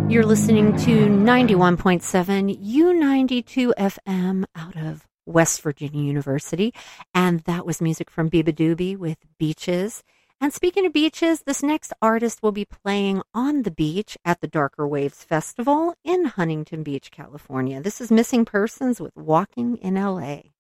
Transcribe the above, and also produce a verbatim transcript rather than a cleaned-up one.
You're listening to ninety-one point seven U ninety-two F M out of West Virginia University, and that was music from Biba Doobie with Beaches. And speaking of beaches, this next artist will be playing on the beach at the Darker Waves Festival in Huntington Beach, California. This is Missing Persons with Walking in L A.